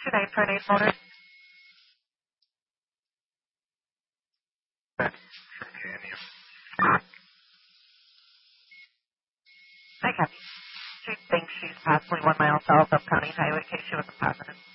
name for an 8 folder. Hi, Kathy. She thinks she's possibly 1 mile south of County Highway in case she wasn't positive.